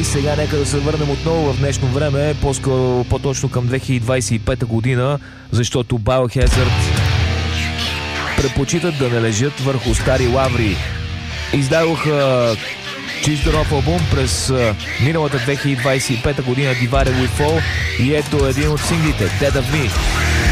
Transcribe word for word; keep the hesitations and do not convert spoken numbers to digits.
сега нека да се върнем отново в днешно време, по-скоро, по-точно към две хиляди двадесет и пета година, защото Biohazard предпочитат да не лежат върху стари лаври. Издадоха чисто нов албум през миналата две хиляди двадесет и пета година, Divided We Fall, и ето един от синглите, Dead of Me.